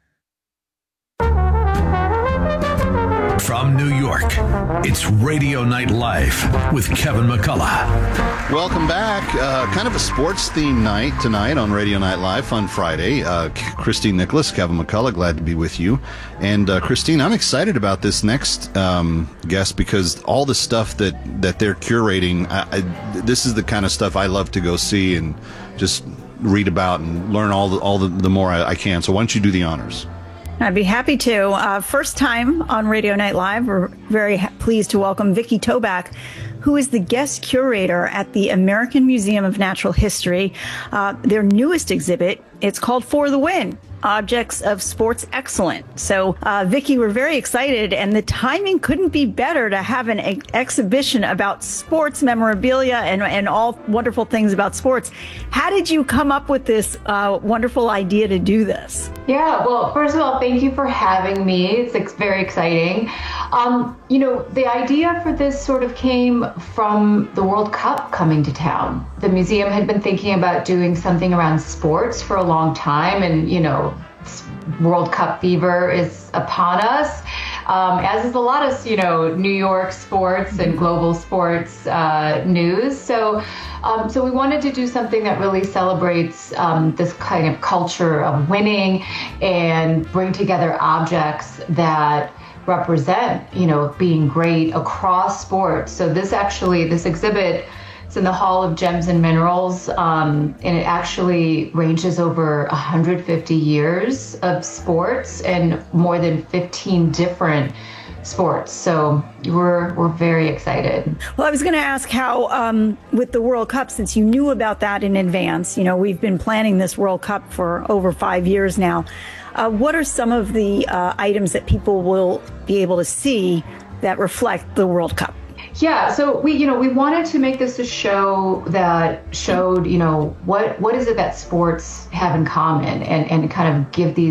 From New York, it's Radio Night Live with Kevin McCullough. Welcome back. Uh, kind of a sports-themed night tonight on Radio Night Live, Fun Friday. Uh, Christine Nicholas, Kevin McCullough, glad to be with you. And uh, Christine, I'm excited about this next um, guest because all the stuff that, that they're curating, I, I, this is the kind of stuff I love to go see and just read about and learn all the, all the, the more I, I can. So why don't you do the honors? I'd be happy to. Uh, first time on Radio Night Live, we're very ha- pleased to welcome Vicki Toback, who is the guest curator at the American Museum of Natural History. Uh, their newest exhibit, it's called For the Win, Objects of Sports Excellence. So, uh, Vicki, we're very excited, and the timing couldn't be better to have an ex- exhibition about sports memorabilia and, and all wonderful things about sports. How did you come up with this uh, wonderful idea to do this? Yeah, well, first of all, thank you for having me. It's, it's very exciting. Um, you know, the idea for this sort of came from the World Cup coming to town. The museum had been thinking about doing something around sports for a long time, and, you know, World Cup fever is upon us, um, as is a lot of, you know, New York sports and global sports uh, news. So, um, so we wanted to do something that really celebrates um, this kind of culture of winning and bring together objects that represent, you know, being great across sports. So this actually, this exhibit, it's in the Hall of Gems and Minerals, um, and it actually ranges over one hundred fifty years of sports and more than fifteen different sports. So we're we're very excited. Well, I was going to ask how, um, with the World Cup, since you knew about that in advance, you know, we've been planning this World Cup for over five years now. Uh, what are some of the uh, items that people will be able to see that reflect the World Cup? Yeah, so we, you know, we wanted to make this a show that showed, you know, what what is it that sports have in common, and, and kind of give these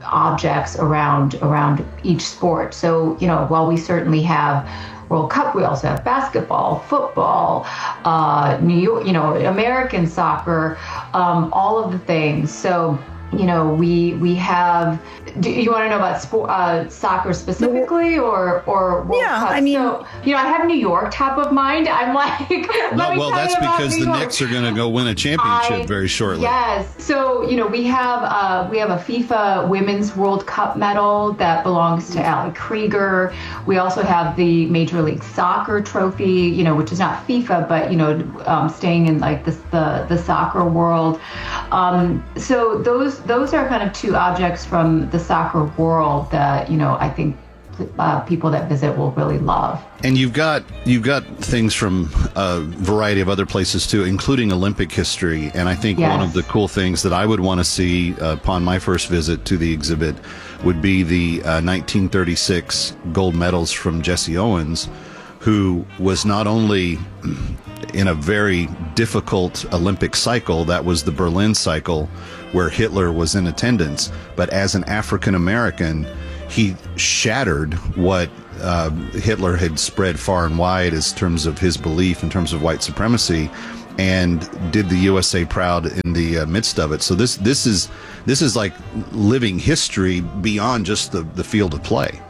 objects around around each sport. So, you know, while we certainly have World Cup, we also have basketball, football, uh, New York, you know, American soccer, um, all of the things. So, you know, we we have. Do you want to know about sport, uh, soccer specifically, or or World yeah? Cup? I mean, so, you know, I have New York top of mind. I'm like, no, well, that's because the Knicks are going to go win a championship I, very shortly. Yes. So, you know, we have uh, we have a FIFA Women's World Cup medal that belongs to Ali Krieger. We also have the Major League Soccer trophy, you know, which is not FIFA, but you know, um, staying in like the the, the soccer world. Um, so those those are kind of two objects from the soccer world that, you know, I think uh, people that visit will really love. And you've got you've got things from a variety of other places too, including Olympic history. And I think yes. one of the cool things that I would want to see uh, upon my first visit to the exhibit would be the uh, nineteen thirty-six gold medals from Jesse Owens, who was not only in a very difficult Olympic cycle, that was the Berlin cycle, where Hitler was in attendance, but as an African American, he shattered what uh, Hitler had spread far and wide as terms of his belief in terms of white supremacy, and did the U S A proud in the uh, midst of it. So this this is this is like living history beyond just the, the field of play.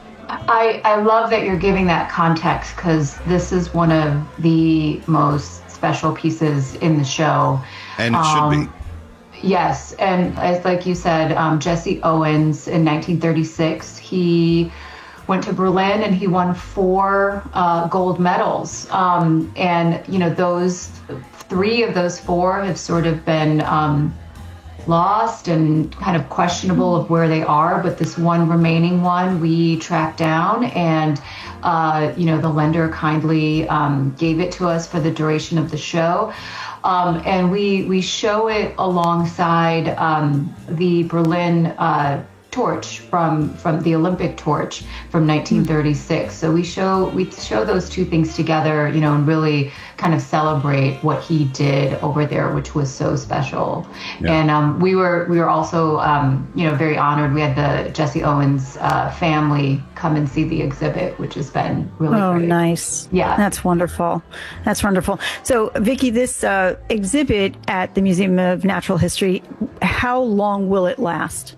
I, I love that you're giving that context, because this is one of the most special pieces in the show. And it um, should be. Yes, and as like you said, um, Jesse Owens in nineteen thirty-six, he went to Berlin and he won four uh, gold medals. Um, and, you know, those three of those four have sort of been um, lost and kind of questionable of where they are. But this one remaining one we tracked down, and, uh, you know, the lender kindly um, gave it to us for the duration of the show. Um, and we we show it alongside um, the Berlin uh, torch from from the Olympic torch from nineteen thirty-six. So we show we show those two things together, you know, and really kind of celebrate what he did over there, which was so special. Yeah. And um, we were we were also um, you know, very honored. We had the Jesse Owens uh, family come and see the exhibit, which has been really oh, great. nice. Yeah, that's wonderful. That's wonderful. So, Vicki, this uh, exhibit at the Museum of Natural History, how long will it last?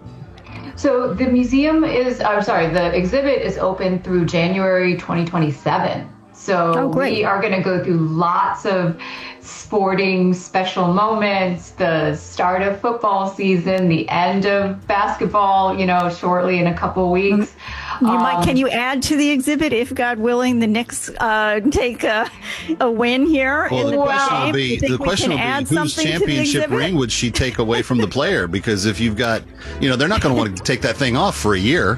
So the museum is, I'm sorry, the exhibit is open through January twenty twenty-seven. So oh, great. we are going to go through lots of sporting special moments, the start of football season, the end of basketball, you know, shortly in a couple weeks. You um, might, can you add to the exhibit if, God willing, the Knicks uh, take a, a win here? Well, the the question game? will be, the question will be whose championship ring would she take away from the player? Because if you've got, you know, they're not going to want to take that thing off for a year.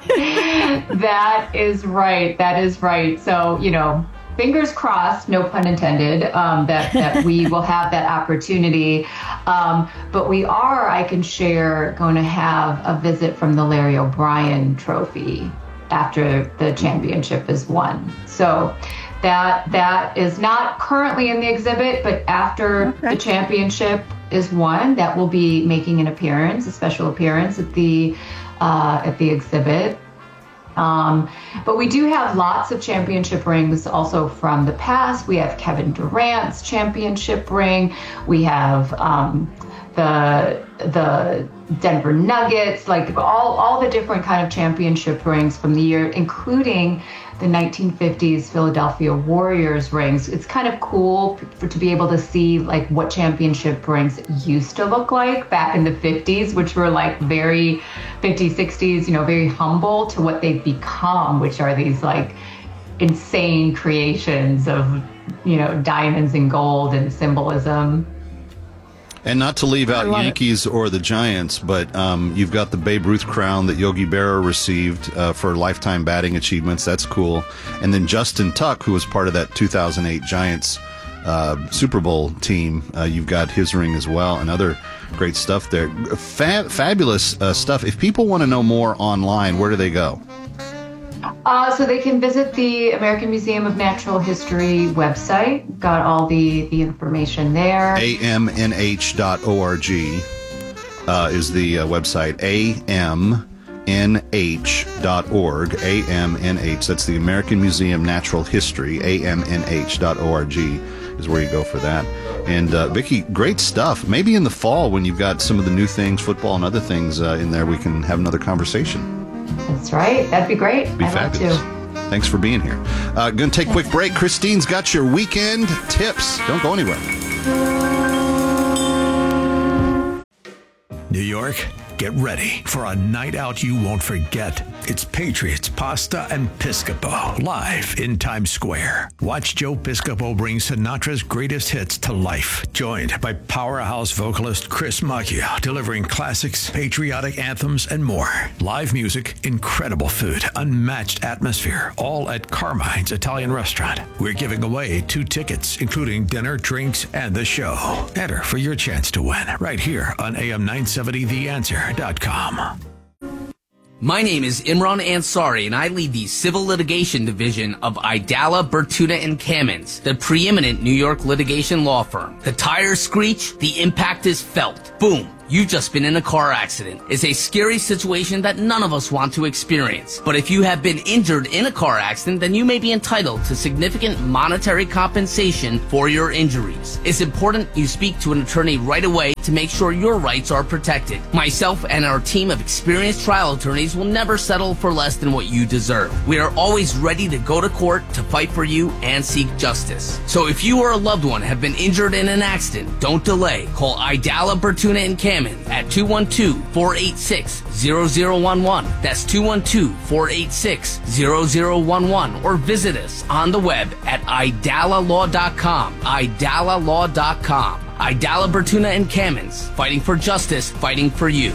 That is right. That is right. So, you know, fingers crossed, no pun intended, um, that, that we will have that opportunity. Um, but we are, I can share, going to have a visit from the Larry O'Brien Trophy after the championship is won. So that that is not currently in the exhibit, but after okay. the championship is won, that will be making an appearance, a special appearance at the uh, at the exhibit. Um, but we do have lots of championship rings also from the past. We have Kevin Durant's championship ring. We have um, the the Denver Nuggets, like all, all the different kind of championship rings from the year, including the nineteen fifties Philadelphia Warriors rings. It's kind of cool for, to be able to see like what championship rings used to look like back in the fifties, which were like very fifties, sixties, you know, very humble, to what they've become, which are these like insane creations of, you know, diamonds and gold and symbolism. And not to leave out Yankees it. or the Giants, but um, you've got the Babe Ruth crown that Yogi Berra received uh, for lifetime batting achievements. That's cool. And then Justin Tuck, who was part of that two thousand eight Giants uh, Super Bowl team, uh, you've got his ring as well, and other great stuff there. Fa- fabulous uh, stuff. If people want to know more online, where do they go? Uh, so they can visit the American Museum of Natural History website. Got all the, the information there. A M N H dot org. uh, is the uh, website, A M N H dot org. A M N H, that's the American Museum Natural History. A M N H dot org is where you go for that. And uh, Vicki, great stuff. Maybe in the fall when you've got some of the new things, football and other things uh, in there, we can have another conversation. That's right. That'd be great. Be I'd fabulous. love to. Thanks for being here. Uh, going to take a quick break. Christine's got your weekend tips. Don't go anywhere. New York, get ready for a night out you won't forget. It's Patriots, Pasta, and Piscopo, live in Times Square. Watch Joe Piscopo bring Sinatra's greatest hits to life. Joined by powerhouse vocalist Chris Macchio, delivering classics, patriotic anthems, and more. Live music, incredible food, unmatched atmosphere, all at Carmine's Italian Restaurant. We're giving away two tickets, including dinner, drinks, and the show. Enter for your chance to win right here on A M nine seventy the answer dot com. My name is Imran Ansari, and I lead the Civil Litigation Division of Idala, Bertuna, and Kamins, the preeminent New York litigation law firm. The tires screech, the impact is felt. Boom. You've just been in a car accident. It's a scary situation that none of us want to experience. But if you have been injured in a car accident, then you may be entitled to significant monetary compensation for your injuries. It's important you speak to an attorney right away to make sure your rights are protected. Myself and our team of experienced trial attorneys will never settle for less than what you deserve. We are always ready to go to court to fight for you and seek justice. So if you or a loved one have been injured in an accident, don't delay. Call Idala, Bertuna, and Kamins at two one two, four eight six, zero zero one one. That's two one two, four eight six, zero zero one one. Or visit us on the web at idala law dot com. idala law dot com. Idala, Bertuna, and Kamins. Fighting for justice, fighting for you.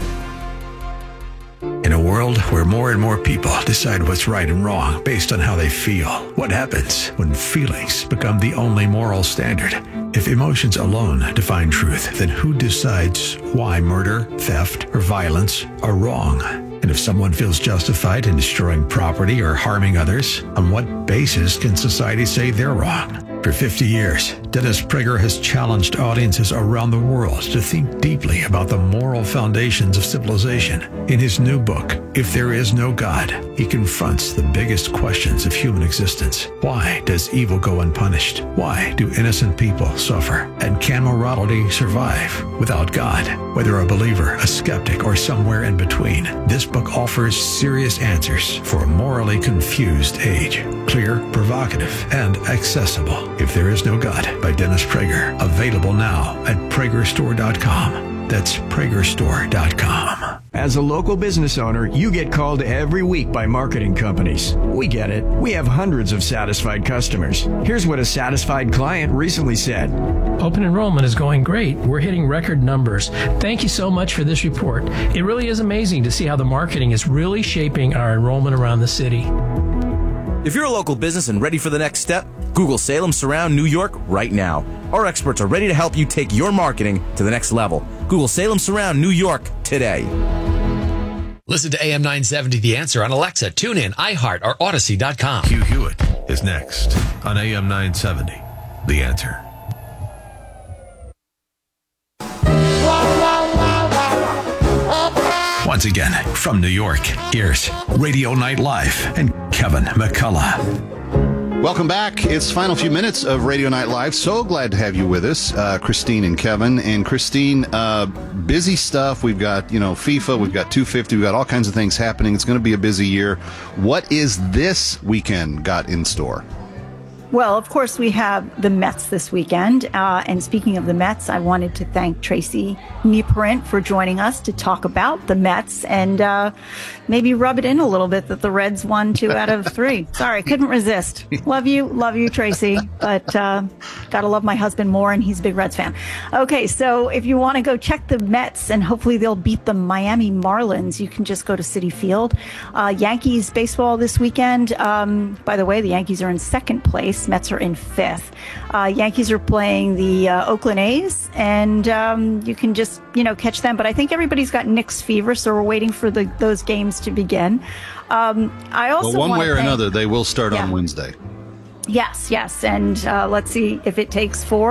In a world where more and more people decide what's right and wrong based on how they feel, what happens when feelings become the only moral standard? If emotions alone define truth, then who decides why murder, theft, or violence are wrong? And if someone feels justified in destroying property or harming others, on what basis can society say they're wrong? For fifty years, Dennis Prager has challenged audiences around the world to think deeply about the moral foundations of civilization. In his new book, If There Is No God, he confronts the biggest questions of human existence. Why does evil go unpunished? Why do innocent people suffer? And can morality survive without God? Whether a believer, a skeptic, or somewhere in between, this book offers serious answers for a morally confused age. Clear, provocative, and accessible. If There Is No God by Dennis Prager. Available now at prager store dot com. That's prager store dot com. As a local business owner, you get called every week by marketing companies. We get it. We have hundreds of satisfied customers. Here's what a satisfied client recently said. Open enrollment is going great. We're hitting record numbers. Thank you so much for this report. It really is amazing to see how the marketing is really shaping our enrollment around the city. If you're a local business and ready for the next step, Google Salem Surround New York right now. Our experts are ready to help you take your marketing to the next level. Google Salem Surround New York today. Listen to A M nine seventy The Answer on Alexa, TuneIn, iHeart, or Odyssey dot com. Hugh Hewitt is next on A M nine seventy The Answer. Once again, from New York, here's Radio Night Live and Kevin McCullough. Welcome back. It's final few minutes of Radio Night Live. So glad to have you with us, uh, Christine and Kevin. And Christine, uh, busy stuff. We've got, you know, FIFA. We've got two fifty. We've got all kinds of things happening. It's going to be a busy year. What is this weekend got in store? Well, of course, we have the Mets this weekend. Uh, and speaking of the Mets, I wanted to thank Tracy Nieporent for joining us to talk about the Mets and uh, maybe rub it in a little bit that the Reds won two out of three. Sorry, couldn't resist. Love you. Love you, Tracy. But uh, got to love my husband more, and he's a big Reds fan. Okay, so if you want to go check the Mets, and hopefully they'll beat the Miami Marlins, you can just go to Citi Field. Uh, Yankees baseball this weekend. Um, by the way, the Yankees are in second place. Mets are in fifth. Uh, Yankees are playing the uh, Oakland A's, and um, you can just, you know, catch them. But I think everybody's got Knicks fever, so we're waiting for the, those games to begin. Um, I also well, one way or thank, another, they will start yeah. on Wednesday. Yes, yes, and uh, let's see if it takes four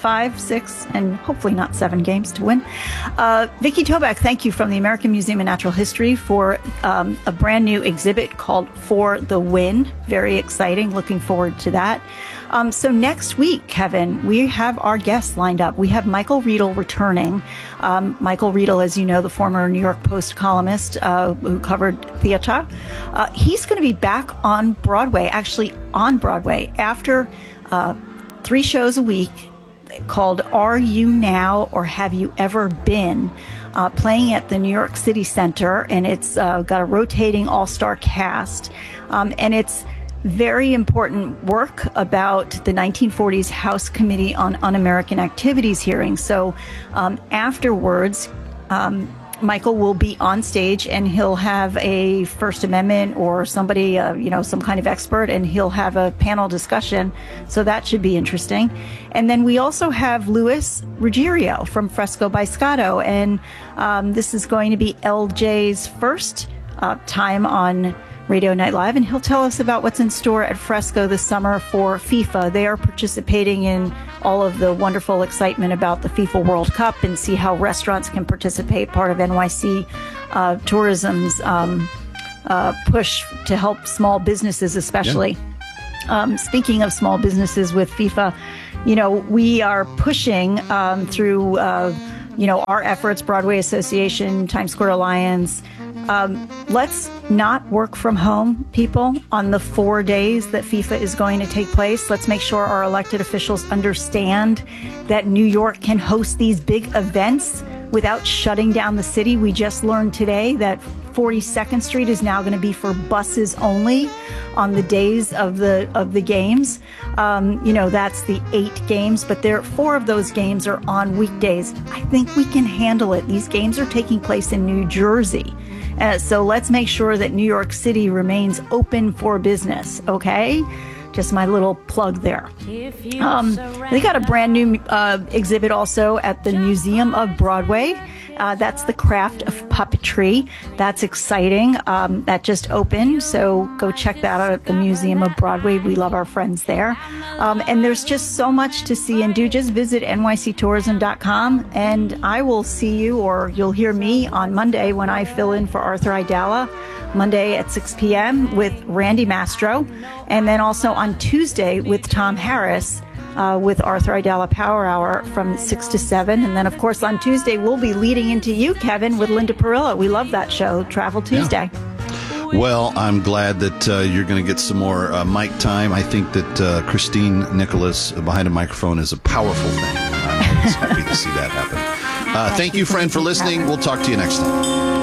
five, six, and hopefully not seven games to win. Uh, Vicki Toback, thank you from the American Museum of Natural History for um, a brand new exhibit called For the Win. Very exciting. Looking forward to that. Um, so next week, Kevin, we have our guests lined up. We have Michael Riedel returning. Um, Michael Riedel, as you know, the former New York Post columnist uh, who covered theater. Uh, he's going to be back on Broadway, actually on Broadway, after uh, three shows a week called Are You Now or Have You Ever Been? Uh, playing at the New York City Center, and it's uh, got a rotating all-star cast. Um, and it's very important work about the nineteen forties House Committee on Un-American Activities hearing. So um, afterwards, um, Michael will be on stage and he'll have a First Amendment or somebody, uh, you know, some kind of expert, and he'll have a panel discussion. So that should be interesting. And then we also have Louis Ruggiero from Fresco by Scotto. And um, this is going to be L J's first uh, time on Radio Night Live, and he'll tell us about what's in store at Fresco this summer for FIFA. They are participating in all of the wonderful excitement about the FIFA World Cup, and see how restaurants can participate, part of N Y C uh, Tourism's um, uh, push to help small businesses especially. Yeah. Um, speaking of small businesses with FIFA, you know, we are pushing um, through, uh, you know, our efforts, Broadway Association, Times Square Alliance. Um, let's not work from home, people, on the four days that FIFA is going to take place. Let's make sure our elected officials understand that New York can host these big events without shutting down the city. We just learned today that forty-second Street is now going to be for buses only on the days of the of the games. Um, you know, that's the eight games, but there four of those games are on weekdays. I think we can handle it. These games are taking place in New Jersey. Uh, so let's make sure that New York City remains open for business, okay? Just my little plug there. Um, they got a brand new uh, exhibit also at the Museum of Broadway. Uh, that's the Craft of Puppetry. That's exciting. Um, that just opened, so go check that out at the Museum of Broadway. We love our friends there. Um, and there's just so much to see and do. Just visit N Y C tourism dot com, and I will see you, or you'll hear me on Monday when I fill in for Arthur Aidala. Monday at six p.m. with Randy Mastro, and then also on Tuesday with Tom Harris uh, with Arthur Aidala Power Hour from six to seven. And then, of course, on Tuesday, we'll be leading into you, Kevin, with Linda Perillo. We love that show, Travel Tuesday. Yeah. Well, I'm glad that uh, you're going to get some more uh, mic time. I think that uh, Christine Nicholas behind a microphone is a powerful thing. I'm just happy to see that happen. Uh, thank you, friend, for listening. We'll talk to you next time.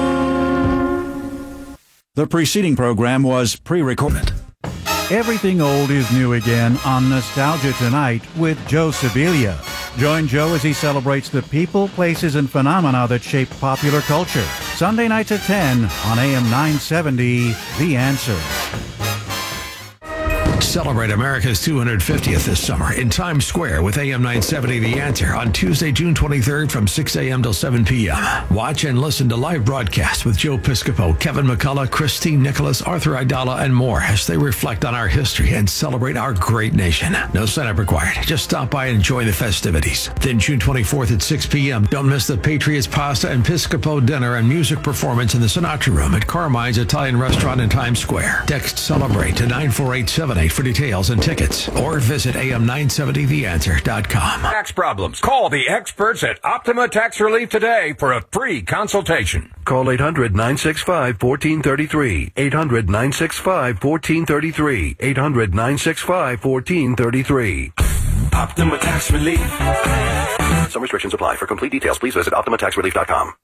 The preceding program was pre-recorded. Everything old is new again on Nostalgia Tonight with Joe Sibilia. Join Joe as he celebrates the people, places, and phenomena that shape popular culture. Sunday nights at ten on A M nine seventy, The Answer. Celebrate America's two hundred fiftieth this summer in Times Square with A M nine seventy The Answer on Tuesday, June twenty-third from six a.m. till seven p.m. Watch and listen to live broadcasts with Joe Piscopo, Kevin McCullough, Christine Nicholas, Arthur Aidala, and more as they reflect on our history and celebrate our great nation. No sign-up required. Just stop by and enjoy the festivities. Then June twenty-fourth at six p.m. Don't miss the Patriots Pasta and Piscopo dinner and music performance in the Sinatra Room at Carmine's Italian Restaurant in Times Square. Text CELEBRATE to nine four eight seven eight for details and tickets, or visit A M nine seventy the answer dot com. Tax problems? Call the experts at Optima Tax Relief today for a free consultation. Call eight hundred nine six five one four three three. eight hundred nine six five one four three three. eight hundred nine six five one four three three. Optima Tax Relief. Some restrictions apply. For complete details, please visit optima tax relief dot com.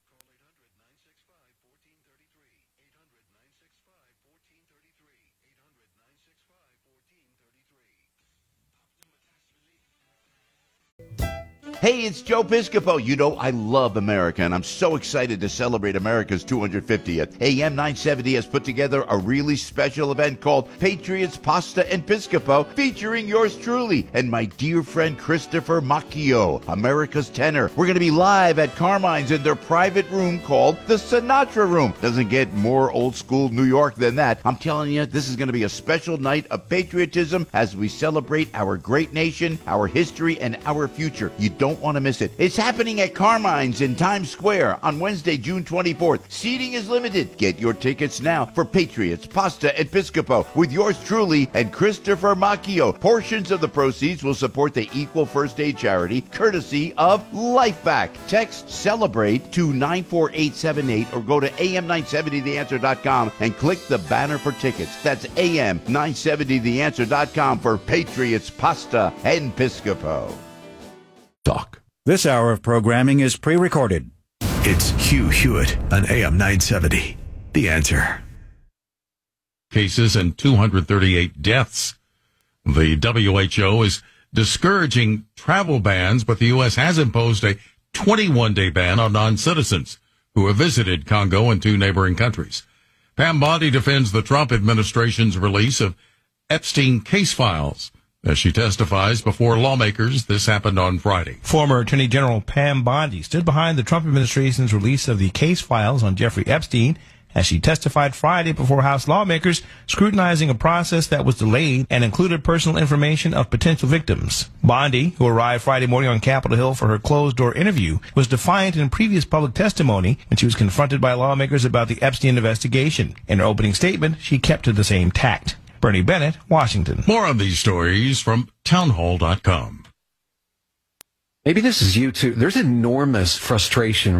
Hey, it's Joe Piscopo. You know, I love America, and I'm so excited to celebrate America's two hundred fiftieth. A M nine seventy has put together a really special event called Patriots, Pasta, and Piscopo, featuring yours truly and my dear friend Christopher Macchio, America's tenor. We're going to be live at Carmine's in their private room called the Sinatra Room. Doesn't get more old school New York than that. I'm telling you, this is going to be a special night of patriotism as we celebrate our great nation, our history, and our future. You don't want to miss it. It's happening at Carmine's in Times Square on Wednesday, June twenty-fourth. Seating is limited. Get your tickets now for Patriots, Pasta, and Piscopo with yours truly and Christopher Macchio. Portions of the proceeds will support the Equal First Aid charity, courtesy of LifeVac. Text CELEBRATE to nine four eight seven eight or go to A M nine seventy the answer dot com and click the banner for tickets. That's A M nine seventy the answer dot com for Patriots, Pasta, and Piscopo. Talk. This hour of programming is pre-recorded. It's Hugh Hewitt on A M nine seventy. The Answer. Cases and two hundred thirty-eight deaths. The W H O is discouraging travel bans, but the U S has imposed a twenty-one day ban on non-citizens who have visited Congo and two neighboring countries. Pam Bondi defends the Trump administration's release of Epstein case files. As she testifies before lawmakers, this happened on Friday. Former Attorney General Pam Bondi stood behind the Trump administration's release of the case files on Jeffrey Epstein as she testified Friday before House lawmakers, scrutinizing a process that was delayed and included personal information of potential victims. Bondi, who arrived Friday morning on Capitol Hill for her closed-door interview, was defiant in previous public testimony when she was confronted by lawmakers about the Epstein investigation. In her opening statement, she kept to the same tact. Bernie Bennett, Washington. More on these stories from townhall dot com. Maybe this is you too. There's enormous frustration